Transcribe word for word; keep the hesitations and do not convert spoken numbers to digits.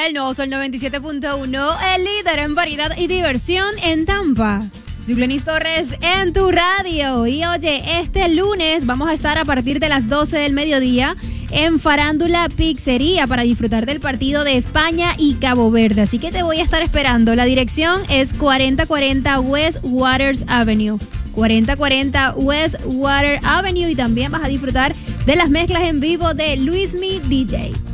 El nuevo Sol noventa y siete punto uno, el líder en variedad y diversión en Tampa. Yuglenis Torres en tu radio. Y oye, este lunes vamos a estar a partir de las doce del mediodía en Farándula Pizzería para disfrutar del partido de España y Cabo Verde. Así que te voy a estar esperando. La dirección es cuarenta cuarenta West Waters Avenue. cuarenta cuarenta West Water Avenue. Y también vas a disfrutar de las mezclas en vivo de Luismi D J.